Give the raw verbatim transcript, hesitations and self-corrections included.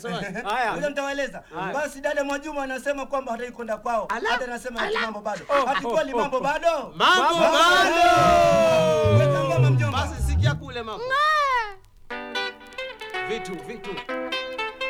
unasema? Haya. Ngoja nitawaeleza. Basi dada Mwajuma anasema kwamba hataki kwenda kwao. Hata anasema ati mambo bado. Ati kweli mambo bado? Mambo bado. Weka ngoma mjomba. Basi sikia kule mambo. Vitu, vitu.